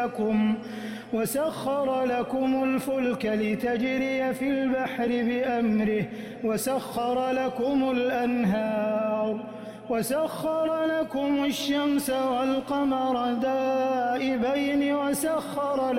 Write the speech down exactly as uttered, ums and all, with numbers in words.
لكم وسخر لكم الفلك لتجري في البحر بأمره وسخر لكم الأنهار وسخر لكم الشمس والقمر دائبين وسخر